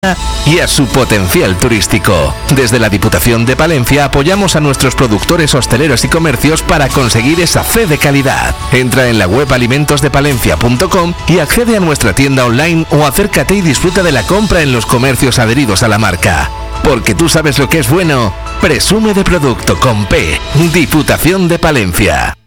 y a su potencial turístico. Desde la Diputación de Palencia apoyamos a nuestros productores hosteleros y comercios para conseguir esa fe de calidad. Entra en la web alimentosdepalencia.com y accede a nuestra tienda online o acércate y disfruta de la compra en los comercios adheridos a la marca. Porque tú sabes lo que es bueno, presume de producto con P. Diputación de Palencia.